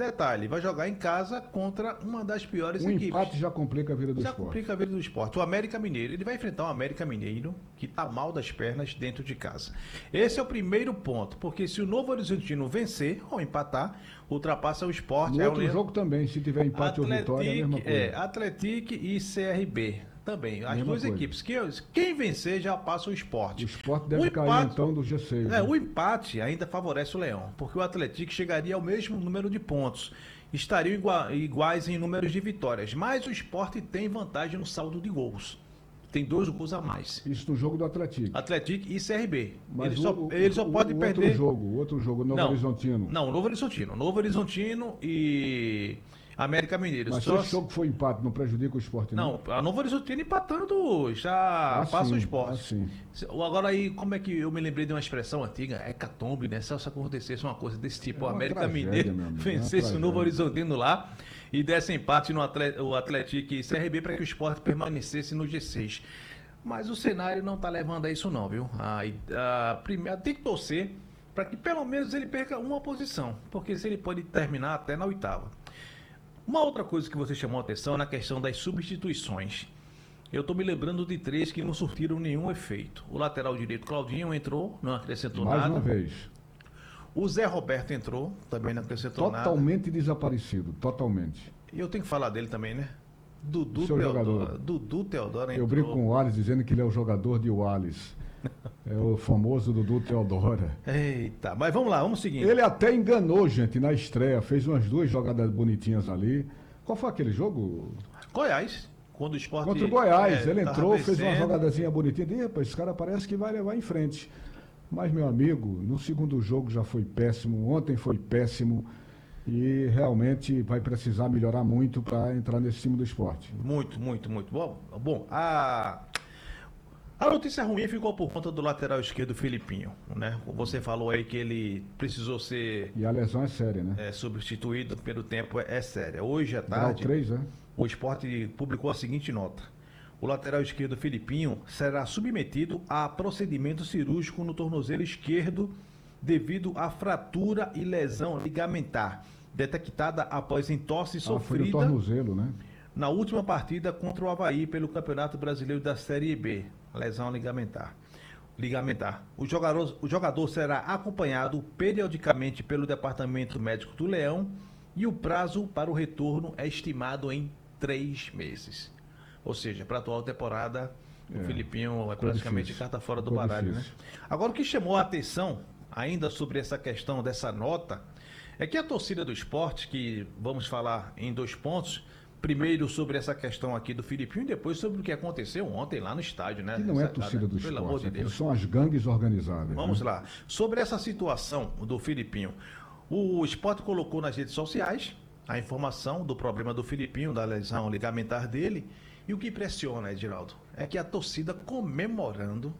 Detalhe, vai jogar em casa contra uma das piores equipes. empate já complica a vida do Já esporte. complica a vida do esporte. O América Mineiro, ele vai enfrentar o América Mineiro, que tá mal das pernas dentro de casa. Esse é o primeiro ponto, porque se o Novo Horizontino vencer ou empatar, ultrapassa o esporte. No outro jogo também, se tiver empate ou vitória, é a mesma coisa. Atlético e CRB também. As Mesma duas coisa. equipes. Quem vencer já passa o O esporte. esporte deve cair então do G6. né? O empate ainda favorece o Leão, porque o Atlético chegaria ao mesmo número de pontos. Estariam iguais em números de vitórias, mas o Sport tem vantagem no saldo de gols. Tem 2 gols a mais. Isso no jogo do Atlético. Atlético e CRB. Mas Ele só pode perder. O outro jogo, Novo Horizontino. Não, Novo Horizontino. Novo Horizontino e América Mineiro. Mas se esse jogo for empate, não prejudica o esporte, não? Não, a Novo Horizontino empatando já passa o esporte. Agora aí, como é que eu me lembrei de uma expressão antiga? Hecatombe, né? Se acontecesse uma coisa desse tipo, o América Mineiro vencesse o Novo Horizontino lá e desse empate no Atlético e CRB para que o esporte permanecesse no G6. Mas o cenário não está levando a isso não, viu? Primeiro, tem que torcer para que pelo menos ele perca uma posição, porque se ele pode terminar até na 8ª. Uma outra coisa que você chamou a atenção é na questão das substituições. Eu estou me lembrando de 3 que não surtiram nenhum efeito. O lateral direito Claudinho entrou, não acrescentou nada. Mais uma vez. O Zé Roberto entrou, também não acrescentou nada. Totalmente desaparecido, totalmente. E eu tenho que falar dele também, né? Dudu Teodoro entrou. Eu brinco com o Wallace dizendo que ele é o jogador de Wallace. É o famoso Dudu Teodora. Eita, mas vamos lá, vamos seguir. Ele até enganou, gente, na estreia. Fez umas 2 jogadas bonitinhas ali. Qual foi aquele jogo? Goiás. Quando o Sport... Contra o Goiás. Ele entrou, fez uma vencendo. jogadazinha bonitinha. Rapaz, esse cara parece que vai levar em frente. Mas, meu amigo, no segundo jogo já foi péssimo. Ontem foi péssimo. E realmente vai precisar melhorar muito para entrar nesse time do esporte. Muito. Bom, a notícia ruim ficou por conta do lateral esquerdo Filipinho, né? Você falou aí que ele precisou ser... E a lesão é séria, né? Substituído pelo tempo, é séria. Hoje à Grau tarde, 3, né? o Sport publicou a seguinte nota. O lateral esquerdo Filipinho será submetido a procedimento cirúrgico no tornozelo esquerdo devido à fratura e lesão ligamentar, detectada após entorse Foi sofrida do tornozelo, né? na última partida contra o Avaí pelo Campeonato Brasileiro da Série B. Lesão ligamentar. O jogador será acompanhado periodicamente pelo Departamento Médico do Leão e o prazo para o retorno é estimado em 3 meses. Ou seja, para a atual temporada, o Filipinho é praticamente difícil. carta fora do baralho, né? Difícil. Agora, o que chamou a atenção, ainda sobre essa questão dessa nota, é que a torcida do esporte, que vamos falar em 2 pontos, primeiro sobre essa questão aqui do Filipinho e depois sobre o que aconteceu ontem lá no estádio, né? Que não é torcida do Pelo amor esporte, de Deus. são as gangues organizadas. Vamos né? lá. Sobre essa situação do Filipinho, o esporte colocou nas redes sociais a informação do problema do Filipinho, da lesão ligamentar dele, e o que impressiona, Edinaldo, é que a torcida comemorando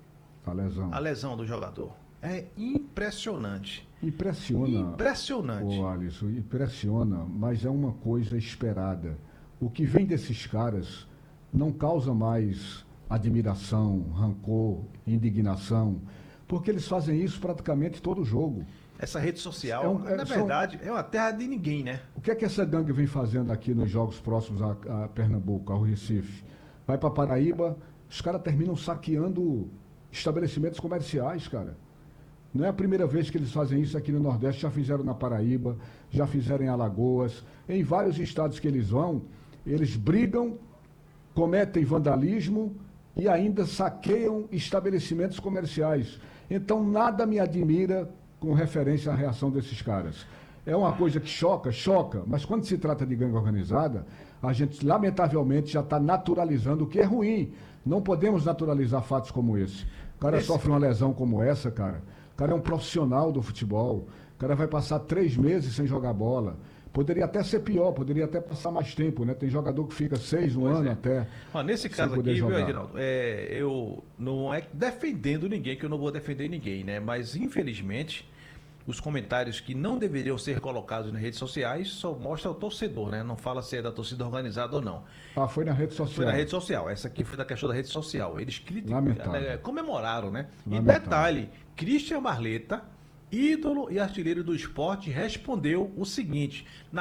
a lesão do jogador. É impressionante. Impressionante. Ô, Alisson, impressiona, mas é uma coisa esperada. O que vem desses caras não causa mais admiração, rancor, indignação, porque eles fazem isso praticamente todo jogo. Essa rede social, na verdade, é uma terra de ninguém, né? O que é que essa gangue vem fazendo aqui nos jogos próximos a Pernambuco, ao Recife? Vai para Paraíba, os caras terminam saqueando estabelecimentos comerciais, cara. Não é a primeira vez que eles fazem isso aqui no Nordeste, já fizeram na Paraíba, já fizeram em Alagoas, em vários estados que eles vão, eles brigam, cometem vandalismo e ainda saqueiam estabelecimentos comerciais. Então nada me admira com referência à reação desses caras. É uma coisa que choca, mas quando se trata de gangue organizada, a gente lamentavelmente já está naturalizando o que é ruim. Não podemos naturalizar fatos como esse. O cara sofre uma lesão como essa, cara. O cara é um profissional do futebol. O cara vai passar 3 meses sem jogar bola. Poderia até ser pior, poderia até passar mais tempo, né? Tem jogador que fica 6, um ano até. Nesse caso aqui, viu, Edinaldo? Eu não é defendendo ninguém, que eu não vou defender ninguém, né? Mas, infelizmente, os comentários que não deveriam ser colocados nas redes sociais só mostra o torcedor, né? Não fala se é da torcida organizada ou não. Foi na rede social. Foi na rede social. Essa aqui foi da questão da rede social. Eles comemoraram, né? Lamentável. E detalhe, Christian Marletta, ídolo e artilheiro do esporte, respondeu o seguinte: